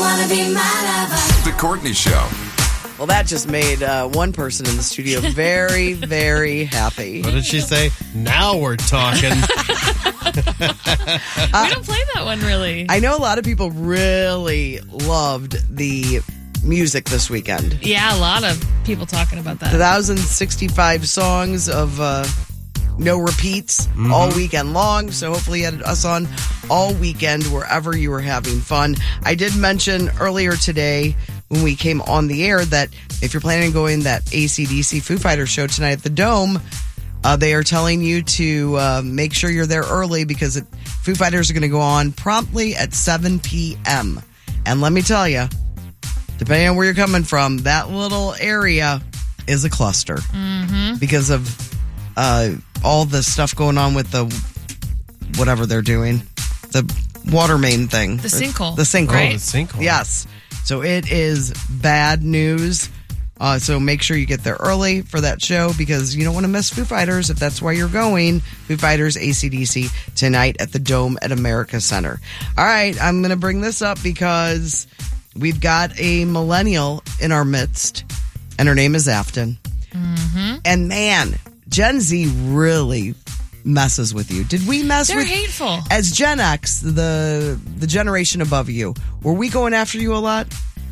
wanna be my lover? The Courtney Show. Well, that just made one person in the studio very, very happy. What did she say? Now we're talking. We don't play that one, really. I know a lot of people really loved the music this weekend. Yeah, a lot of people talking about that. 1,065 songs of no repeats all weekend long. So hopefully you had us on all weekend wherever you were having fun. I did mention earlier today when we came on the air that if you're planning on going to that AC/DC Foo Fighters show tonight at the Dome, they are telling you to make sure you're there early because Foo Fighters are going to go on promptly at 7 p.m. And let me tell you, depending on where you're coming from, that little area is a cluster because of all the stuff going on with the whatever they're doing, the water main thing. The sinkhole. The sinkhole. Right? The sinkhole. Yes. So it is bad news. So make sure you get there early for that show because you don't want to miss Foo Fighters if that's why you're going. Foo Fighters AC/DC tonight at the Dome at America Center. All right, I'm going to bring this up because we've got a millennial in our midst, and her name is Afton. And man, Gen Z really messes with you. Did we mess They're with hateful. as Gen X, the generation above you? Were we going after you a lot?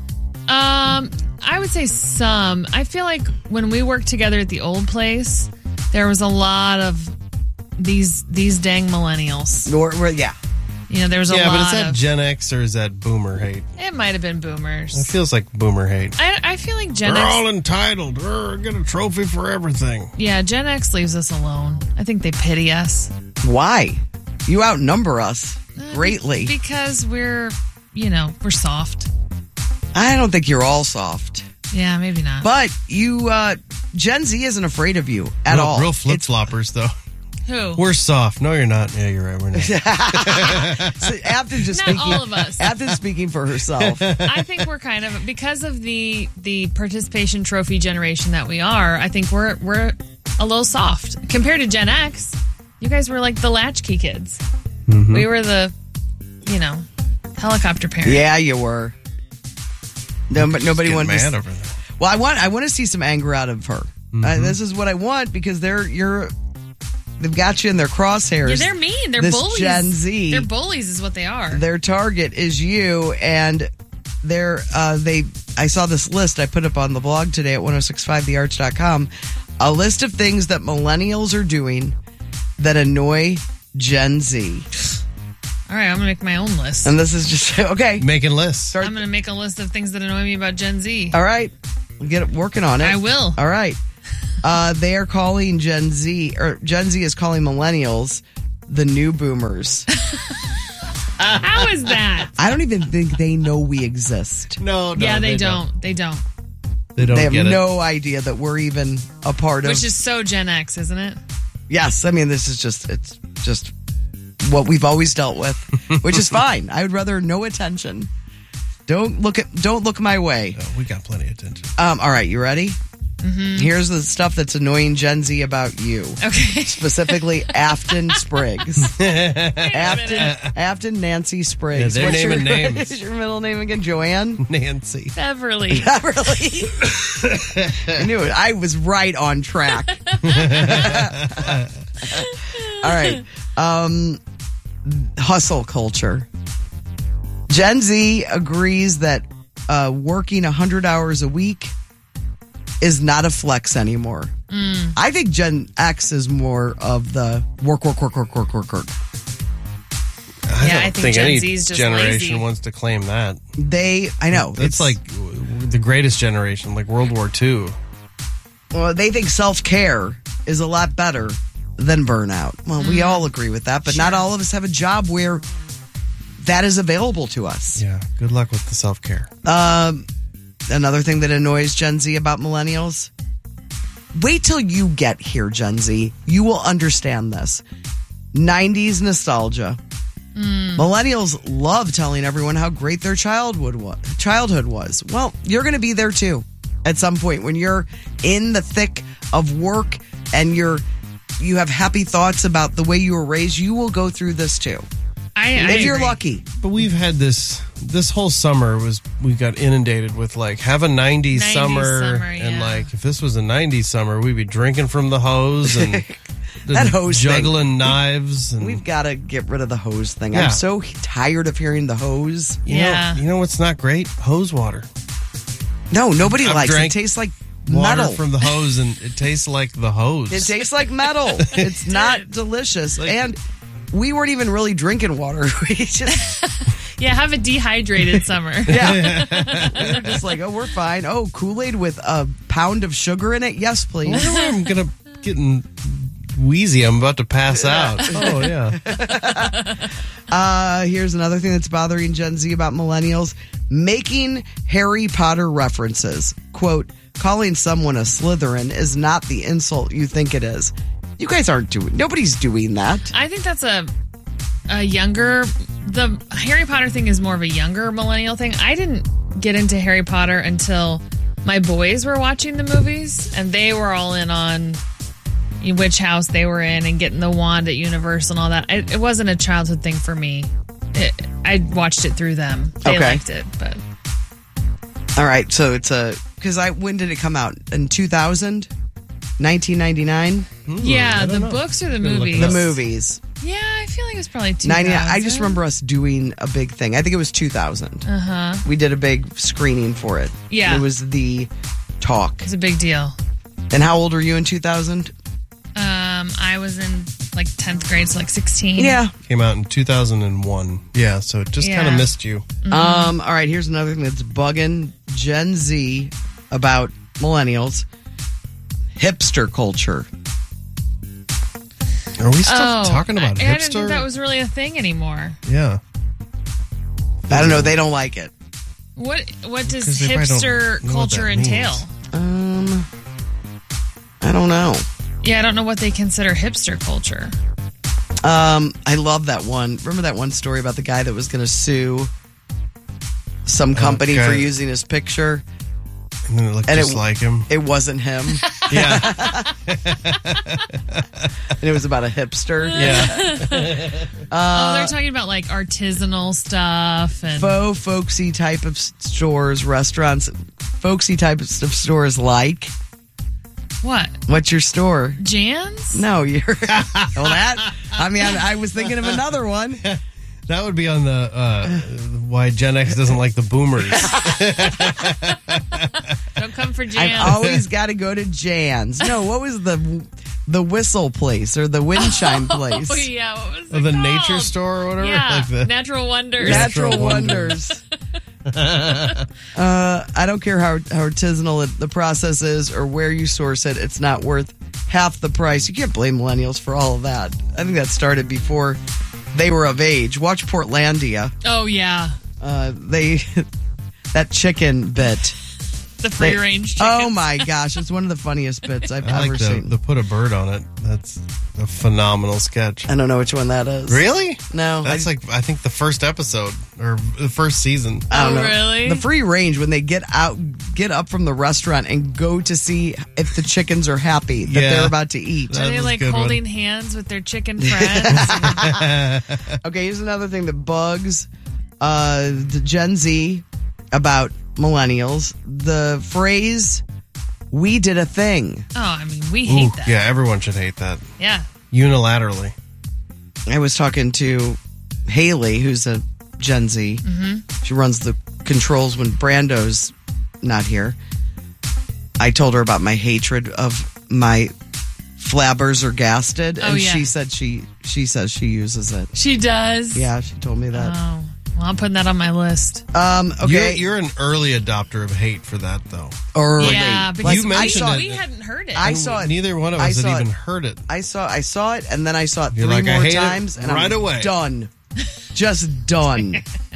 I would say some. I feel like when we worked together at the old place, there was a lot of these dang millennials. Yeah. You know, there was a Yeah, lot but is that of... Gen X or is that boomer hate? It might have been It boomers. feels like boomer hate. I feel like Gen They're X... all entitled. Get a trophy for everything. Yeah, Gen X leaves us alone. I think they pity us. Why? You outnumber us greatly. Because we're soft. I don't think you're all soft. Yeah, maybe not. But you, Gen Z isn't afraid of you at all. Real flip-floppers, though. Who? We're soft. No, you're not. Yeah, you're right. We're not. So Afton's just Not speaking. all of us. Afton's speaking for herself. I think we're kind of, because of the participation trophy generation that we are, I think we're a little soft. Compared to Gen X, you guys were like the latchkey kids. We were the, helicopter parents. Yeah, you were. No, but nobody Get wanted mad to. over that. Well, I want to see some anger out of her. This is what I want because they've got you in their crosshairs. Yeah, they're mean. They're This bullies. Gen Z. They're bullies is what they are. Their target is you, and I saw this list I put up on the blog today at 1065thearch.com. A list of things that millennials are doing that annoy Gen Z. All right, I'm going to make my own list. And this is just, okay. Making lists. I'm going to make a list of things that annoy me about Gen Z. All right. We'll get it working on it. I will. All right. They are calling Gen Z is calling millennials the new boomers. How is that? I don't even think they know we exist. No, Yeah, they don't. They don't. They don't They have get it. no idea that we're even a part of. Which is so Gen X, isn't it? Yes, I mean it's just what we've always dealt with, which is fine. I would rather no attention. Don't look my way. No, we got plenty of attention. All right, you ready? Here's the stuff that's annoying Gen Z about you. Okay. Specifically, Afton Spriggs. Afton Nancy Spriggs. Yeah, they're What's naming names. What's your middle name again? Joanne? Nancy. Beverly. Beverly. I knew it. I was right on track. All right. Hustle culture. Gen Z agrees that working 100 hours a week is not a flex anymore. I think Gen X is more of the work. Yeah, I think Gen any Z is just generation lazy. wants to claim that. I know. It's like the greatest generation, like World War II. Well, they think self-care is a lot better than burnout. Well, we all agree with that, but not all of us have a job where that is available to us. Yeah, good luck with the self-care. Another thing that annoys Gen Z about millennials, wait till you get here, Gen Z. You will understand this. 90s nostalgia. Millennials love telling everyone how great their childhood was. Well, you're going to be there too at some point when you're in the thick of work and you have happy thoughts about the way you were raised. You will go through this too. I if you're agree. lucky. But we've had this this whole summer we got inundated with like have a 90s summer, and yeah. like if this was a 90s summer, we'd be drinking from the hose and That hose juggling thing. knives. And, We've got to get rid of the hose thing. Yeah. I'm so tired of hearing the hose. you know what's not great? Hose water. No, nobody I've likes it. It drank tastes like Water metal. from the hose, and it tastes like the hose. It tastes like metal. It's not delicious. And we weren't even really drinking water. We just, Yeah, have a dehydrated summer. yeah. We were just like, oh, we're fine. Oh, Kool-Aid with a pound of sugar in it? Yes, I please. wonder why I'm getting wheezy. I'm about to pass out. Oh, yeah. Here's another thing that's bothering Gen Z about millennials. Making Harry Potter references. Quote, calling someone a Slytherin is not the insult you think it is. You guys aren't nobody's doing that. I think that's a younger, the Harry Potter thing is more of a younger millennial thing. I didn't get into Harry Potter until my boys were watching the movies, and they were all in on which house they were in and getting the wand at Universal and all that. It wasn't a childhood thing for me. I watched it through them. They liked it, but... All right, so it's when did it come out? In 2000? 1999? Yeah, the know. books or the Gonna look it movies? The up. movies. Yeah, I feel like it was probably 2000. 99. I just remember us doing a big thing. I think it was 2000. Uh-huh. We did a big screening for it. Yeah. It was the talk. It's a big deal. And how old were you in 2000? I was in like 10th grade, so like 16. Yeah. Came out in 2001. Yeah, so it just kind of missed you. All right, here's another thing that's bugging Gen Z about millennials. Hipster culture. Are we still talking about I hipster? didn't think that was really a thing anymore. Yeah. I don't know. They don't like it. What does 'Cause they probably don't hipster know what culture that means. entail? I don't know. Yeah, I don't know what they consider hipster culture. I love that one. Remember that one story about the guy that was going to sue some company for using his picture? And then it looked And just like him. It wasn't him. Yeah. And it was about a hipster. Yeah. They're talking about like artisanal stuff and Faux, folksy type of stores, restaurants. Folksy type of stores like. what? What's your store? Jan's? No, you're. Well, that. I mean, I was thinking of another one. That would be on the why Gen X doesn't like the boomers. Don't come for I've Jan's. always got to go to Jan's. No, what was the whistle place or the windchime place? Oh yeah, what was it Or the called? nature store or whatever. Yeah, Like the, Natural Wonders. Natural Natural Wonders. I don't care how artisanal the process is or where you source it. It's not worth half the price. You can't blame millennials for all of that. I think that started before they were of age. Watch Portlandia. Oh yeah, That chicken bit. the free range chicken. Oh my gosh, it's one of the funniest bits I've I ever like seen. the put a bird on it. That's a phenomenal sketch. I don't know which one that is. Really? No. That's I think the first episode or the first season. I don't Oh, know. really? The free range when they get up from the restaurant and go to see if the chickens are happy that Yeah. they're about to eat. Are they was a like good one. holding hands with their chicken friends? Okay, here's another thing that bugs the Gen Z about millennials. The phrase, we did a thing. Oh, I mean, we hate Ooh, that. yeah, everyone should hate that. Yeah. Unilaterally. I was talking to Haley, who's a Gen Z. Mm-hmm. She runs the controls when Brando's not here. I told her about my hatred of my Flabbers or Gasted, and Oh, yeah. she said she says she uses it. She does. Yeah, she told me that. Oh, well, I'm putting that on my list. Okay, You're an early adopter of hate for that, though. early. Yeah, because You mentioned we it. hadn't heard it. I saw it. Neither one of I us had saw it. even heard it. I saw it, and then I saw it You're three like, I more hate it times, and right I'm away. done. Just done.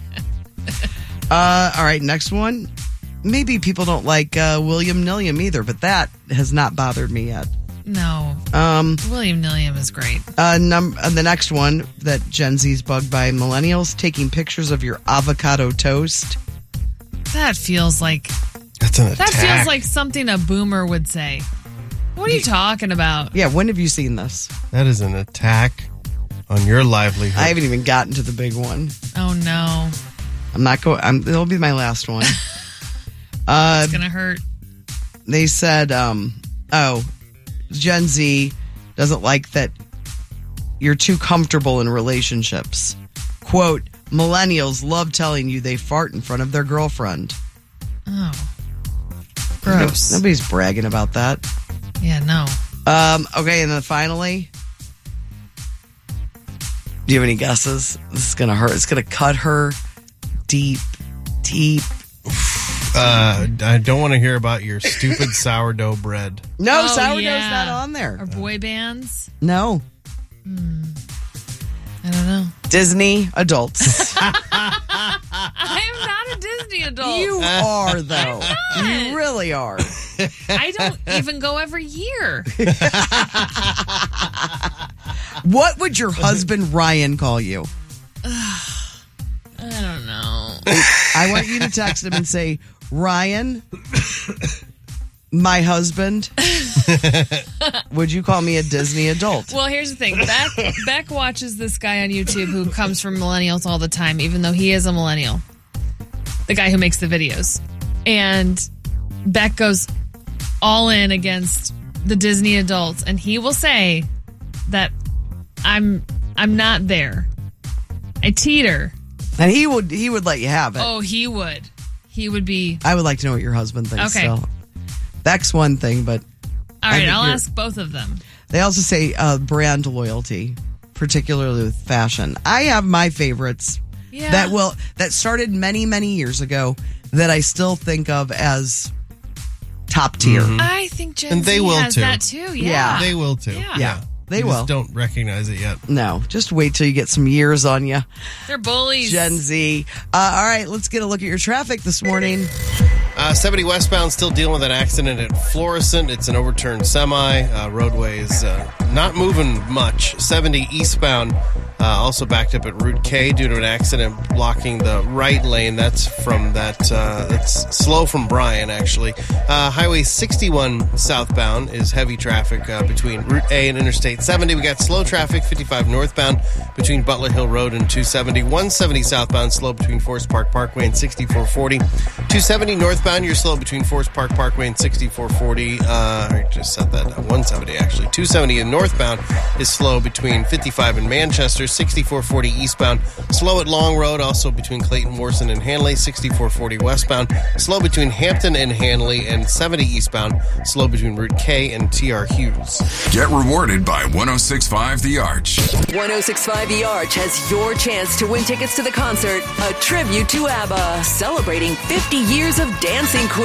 All right, next one. Maybe people don't like William Nilliam either, but that has not bothered me yet. No. William Nilliam is great. The next one that Gen Z's bugged by millennials, taking pictures of your avocado toast. That feels like That's an attack. that feels like something a boomer would say. What are you talking about? Yeah, when have you seen this? That is an attack on your livelihood. I haven't even gotten to the big one. Oh no. I'm not going. It'll be my last one. It's gonna hurt. They said, Gen Z doesn't like that you're too comfortable in relationships. Quote, millennials love telling you they fart in front of their girlfriend. Oh. Gross. Nobody's bragging about that. Yeah, no. Okay, and then finally, do you have any guesses? This is going to hurt. It's going to cut her deep. I don't want to hear about your stupid sourdough bread. No, sourdough's not on there. Or boy bands? No. I don't know. Disney adults. I am not a Disney adult. You are, though. You really are. I don't even go every year. What would your husband Ryan call you? I don't know. I want you to text him and say, Ryan, my husband, would you call me a Disney adult? Well, here's the thing. Beck watches this guy on YouTube who comes from millennials all the time, even though he is a millennial. The guy who makes the videos. And Beck goes all in against the Disney adults, and he will say that I'm not there. I teeter. And he would let you have it. Oh, he would. He would be. I would like to know what your husband thinks. Okay. So. Beck's one thing, but all right, I'll ask both of them. They also say brand loyalty, particularly with fashion. I have my favorites that started many, many years ago that I still think of as top tier. Mm-hmm. I think Gen And they Z will has too. that too. Yeah. They will too. Yeah. They You will. just don't recognize it yet. No, just wait till you get some years on you. They're bullies. Gen Z. All right, let's get a look at your traffic this morning. 70 westbound still dealing with an accident at Florissant. It's an overturned semi. Roadway is not moving much. 70 eastbound also backed up at Route K due to an accident blocking the right lane. That's from that's slow from Bryan, actually. Highway 61 southbound is heavy traffic between Route A and Interstate 70. We got slow traffic 55 northbound between Butler Hill Road and 270. 170 southbound slow between Forest Park Parkway and 6440. 270 northbound, you're slow between Forest Park Parkway and 6440. I just said that. 170, actually. 270 in northbound is slow between 55 and Manchester. 6440 eastbound, slow at Long Road, also between Clayton Warson and Hanley. 6440 westbound, slow between Hampton and Hanley. And 70 eastbound, slow between Route K and TR Hughes. Get rewarded by 106.5 The Arch. 106.5 The Arch has your chance to win tickets to the concert, a tribute to ABBA, celebrating 50 years of dancing queen.